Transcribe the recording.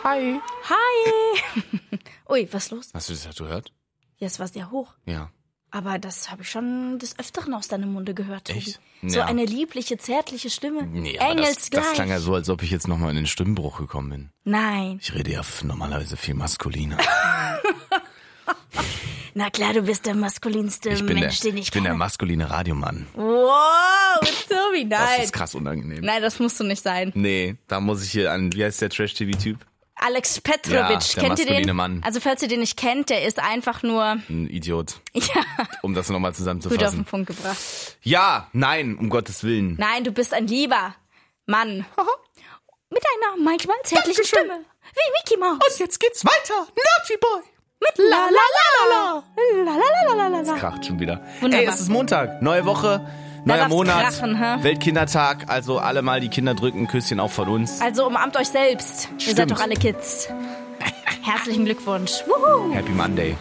Hi. Hi. Ui, was ist los? Hast du das ja gehört? Jetzt war es ja hoch. Ja. Aber das habe ich schon des Öfteren aus deinem Munde gehört, Tobi. Echt? So Ja. eine liebliche, zärtliche Stimme. Nee, aber das klang ja so, als ob ich jetzt nochmal in den Stimmbruch gekommen bin. Nein. Ich rede ja normalerweise viel maskuliner. Na klar, du bist der maskulinste Mensch, den ich bin der kenne. maskuline Radiomann. Wow, Tobi, Das nein. ist krass unangenehm. Nein, das musst du nicht sein. Nee, da muss ich hier an, wie heißt der Trash-TV-Typ? Alex Petrovic, Ja, der kennt ihr maskuline den? Mann. Also falls ihr den nicht kennt, der ist einfach nur, Ein Idiot. ja, Um das nochmal gut auf den zusammenzufassen. Punkt gebracht. Ja, nein, um Gottes Willen. Nein, du bist ein lieber Mann. Mit einer manchmal zärtlichen Stimme. Wie Mickey Mouse. Und jetzt geht's weiter. Naughty Boy. Mit la la la la la. La la la la la. Das kracht schon wieder. Wunderbar. Ey, es ist Montag, neue Woche, neuer darf's Monat, krachen, hä? Weltkindertag. Also alle mal die Kinder drücken, Küsschen auch von uns. Also umarmt euch selbst. Ihr seid Stimmt. doch alle Kids. Herzlichen Glückwunsch. Wuhu. Happy Monday.